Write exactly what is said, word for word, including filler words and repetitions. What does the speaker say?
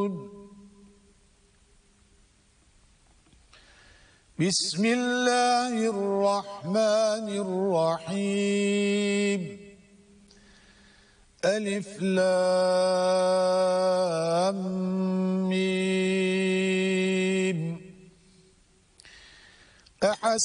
بسم الله الرحمن الرحيم ألف لام ميم أحسب